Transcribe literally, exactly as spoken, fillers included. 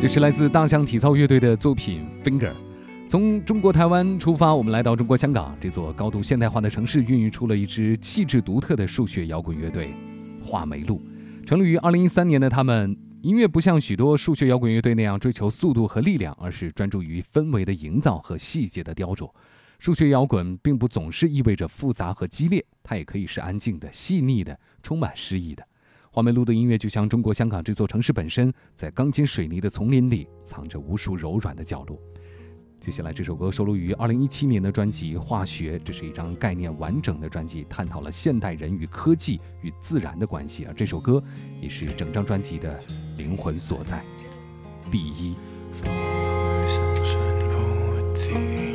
这是来自大象体操乐队的作品 Finger。 从中国台湾出发，我们来到中国香港，这座高度现代化的城市孕育出了一支气质独特的数学摇滚乐队画眉路。成立于二零一三年的他们，音乐不像许多数学摇滚乐队那样追求速度和力量，而是专注于氛围的营造和细节的雕琢。数学摇滚并不总是意味着复杂和激烈，它也可以是安静的、细腻的、充满诗意的。画眉路的音乐就像中国香港这座城市本身，在钢筋水泥的丛林里藏着无数柔软的角落。接下来这首歌收录于二零一七年的专辑《化学》，这是一张概念完整的专辑，探讨了现代人与科技与自然的关系，而这首歌也是整张专辑的灵魂所在。第一。